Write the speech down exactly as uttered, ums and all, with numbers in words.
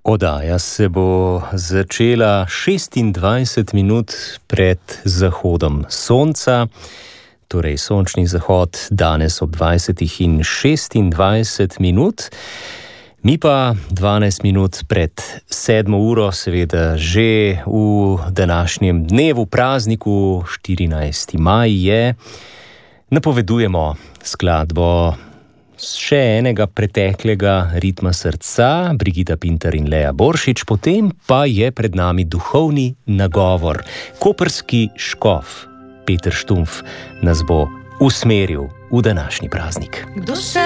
Oddaja se bo začela šestindvajset minut pred zahodom sonca, torej sončni zahod danes ob dvajsetih in šestindvajset minut. Mi pa dvanajst minut pred sedmo uro, seveda že v današnjem dnevu, prazniku, štirinajsti maj je, napovedujemo skladbo še enega preteklega ritma srca, Brigita Pintar in Lea Boršič, potem pa je pred nami duhovni nagovor. Koprski škof Peter Štumpf nas bo usmeril v današnji praznik.